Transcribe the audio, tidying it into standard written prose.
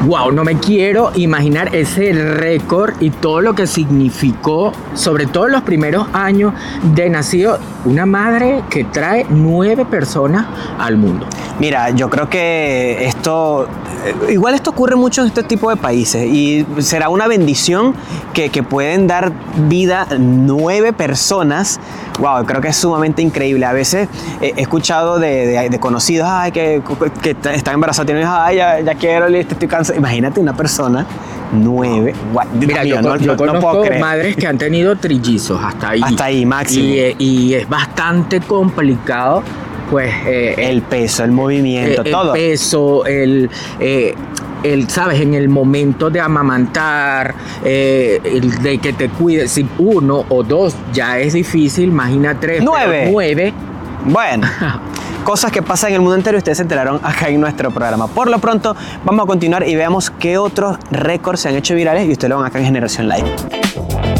Wow, no me quiero imaginar ese récord y todo lo que significó, sobre todo en los primeros años de nacido, una madre que trae 9 personas al mundo. Mira, yo creo que igual esto ocurre mucho en este tipo de países y será una bendición que pueden dar vida 9 personas. Wow, creo que es sumamente increíble. A veces he escuchado de conocidos, ay, que están embarazados, tienen hijos, ay, ya quiero, listo, estoy cansado. Imagínate una persona, 9. Wow, mira, yo no conozco puedo creer. Madres que han tenido trillizos hasta ahí. Hasta ahí, máximo. Y es bastante complicado, pues... el peso, el movimiento, todo. El peso, ¿sabes? En el momento de amamantar, de que te cuides, si 1 o 2 ya es difícil, imagina 3, 9. Bueno, cosas que pasan en el mundo entero y ustedes se enteraron acá en nuestro programa. Por lo pronto, vamos a continuar y veamos qué otros récords se han hecho virales y ustedes lo van acá en Generación Live.